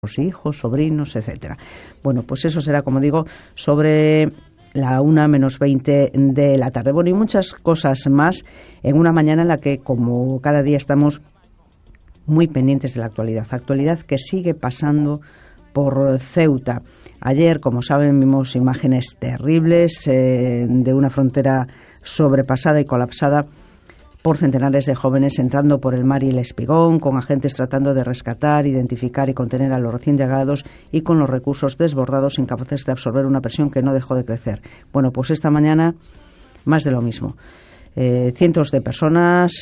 los hijos, sobrinos, etcétera. Bueno, pues eso será, como digo, sobre la 1:20 de la tarde. Bueno, y muchas cosas más en una mañana en la que, como cada día, estamos muy pendientes de la actualidad que sigue pasando por Ceuta. Ayer, como saben, vimos imágenes terribles de una frontera sobrepasada y colapsada por centenares de jóvenes entrando por el mar y el espigón, con agentes tratando de rescatar, identificar y contener a los recién llegados y con los recursos desbordados, incapaces de absorber una presión que no dejó de crecer. Bueno, pues esta mañana más de lo mismo. Cientos de personas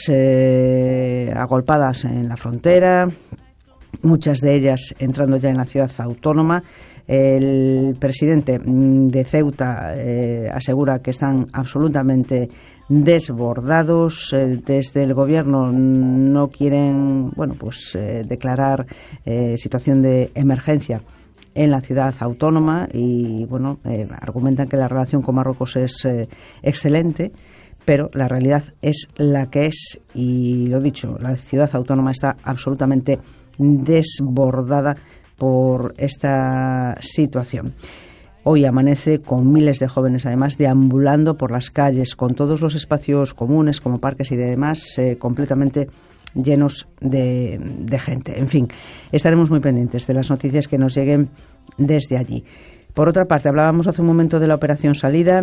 agolpadas en la frontera, muchas de ellas entrando ya en la ciudad autónoma. El presidente de Ceuta asegura que están absolutamente desbordados. Desde el gobierno no quieren, declarar situación de emergencia en la ciudad autónoma y, argumentan que la relación con Marruecos es excelente, pero la realidad es la que es y, lo dicho, la ciudad autónoma está absolutamente desbordada por esta situación. Hoy amanece con miles de jóvenes, además, deambulando por las calles, con todos los espacios comunes, como parques y demás, completamente llenos de gente. En fin, estaremos muy pendientes de las noticias que nos lleguen desde allí. Por otra parte, hablábamos hace un momento de la operación Salida.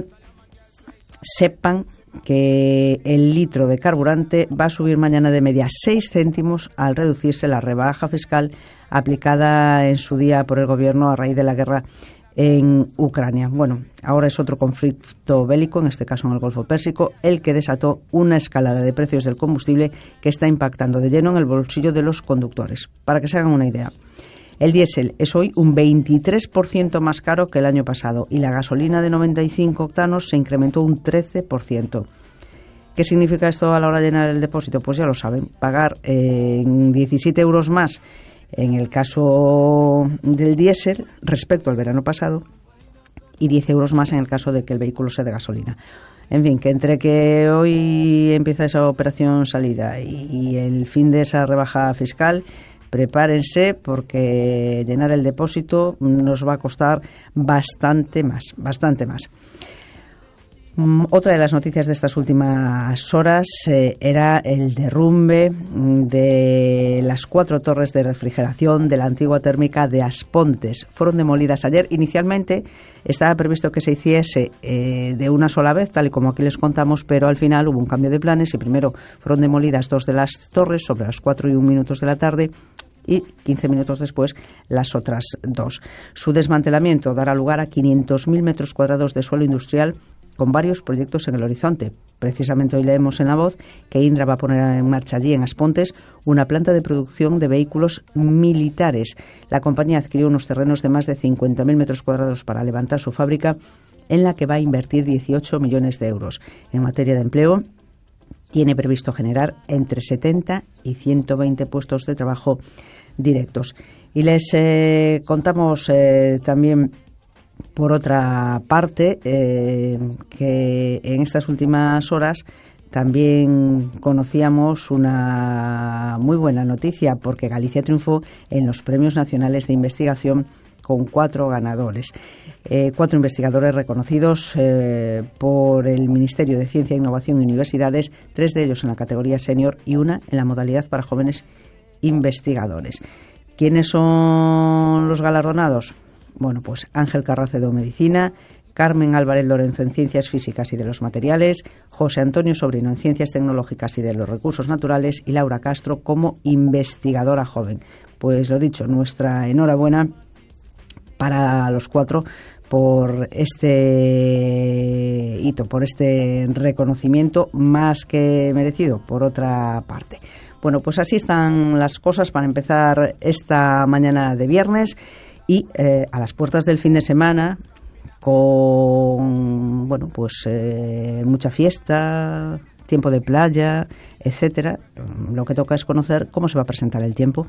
Sepan que el litro de carburante va a subir mañana de media 6 céntimos al reducirse la rebaja fiscal aplicada en su día por el gobierno a raíz de la guerra en Ucrania. Bueno, ahora es otro conflicto bélico, en este caso en el Golfo Pérsico, el que desató una escalada de precios del combustible que está impactando de lleno en el bolsillo de los conductores. Para que se hagan una idea, el diésel es hoy un 23% más caro que el año pasado y la gasolina de 95 octanos se incrementó un 13%. ¿Qué significa esto a la hora de llenar el depósito? Pues ya lo saben, pagar 17 euros más en el caso del diésel respecto al verano pasado y 10 euros más en el caso de que el vehículo sea de gasolina. En fin, que entre que hoy empieza esa operación Salida y el fin de esa rebaja fiscal, prepárense porque llenar el depósito nos va a costar bastante más. Otra de las noticias de estas últimas horas era el derrumbe de las 4 torres de refrigeración de la antigua térmica de Aspontes. Fueron demolidas ayer. Inicialmente estaba previsto que se hiciese de una sola vez, tal y como aquí les contamos, pero al final hubo un cambio de planes y primero fueron demolidas 2 de las torres sobre las 4:01 de la tarde y 15 minutos después las otras 2. Su desmantelamiento dará lugar a 500.000 metros cuadrados de suelo industrial con varios proyectos en el horizonte. Precisamente hoy leemos en La Voz que Indra va a poner en marcha allí en Aspontes una planta de producción de vehículos militares. La compañía adquirió unos terrenos de más de 50.000 metros cuadrados para levantar su fábrica, en la que va a invertir 18 millones de euros. En materia de empleo, tiene previsto generar entre 70 y 120 puestos de trabajo directos. Y les contamos también, por otra parte, que en estas últimas horas también conocíamos una muy buena noticia, porque Galicia triunfó en los Premios Nacionales de Investigación con 4 ganadores. 4 investigadores reconocidos por el Ministerio de Ciencia, Innovación y Universidades, 3 de ellos en la categoría senior y una en la modalidad para jóvenes investigadores. ¿Quiénes son los galardonados? Bueno, pues Ángel Carracedo, Medicina, Carmen Álvarez Lorenzo en Ciencias Físicas y de los Materiales, José Antonio Sobrino en Ciencias Tecnológicas y de los Recursos Naturales y Laura Castro como investigadora joven. Pues lo dicho, nuestra enhorabuena para los 4 por este hito, por este reconocimiento más que merecido, por otra parte. Bueno, pues así están las cosas para empezar esta mañana de viernes y a las puertas del fin de semana con mucha fiesta, tiempo de playa, etcétera. Lo que toca es conocer cómo se va a presentar el tiempo.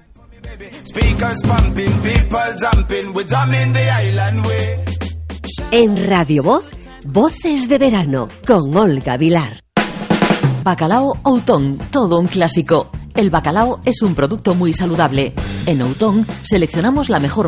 En Radio Voz, Voces de Verano con Olga Vilar. Bacalao Outón, todo un clásico. El bacalao es un producto muy saludable. En Outón seleccionamos la mejor